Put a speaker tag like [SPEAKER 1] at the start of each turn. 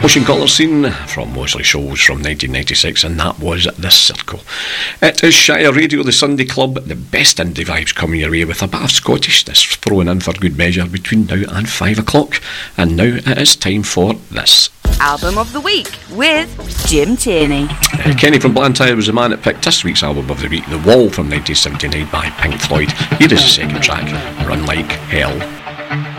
[SPEAKER 1] Ocean Colour Scene from Mosley Shoals from 1996, and that was The Circle. It is Shire Radio, the Sunday Club, the best indie vibes coming your way with a bit of Scottishness thrown in for good measure between now and 5 o'clock. And now it is time for this.
[SPEAKER 2] Album of the Week with Jim Tierney.
[SPEAKER 1] Kenny from Blantyre was the man that picked this week's Album of the Week, The Wall from 1979 by Pink Floyd. Here is the second track, Run Like Hell.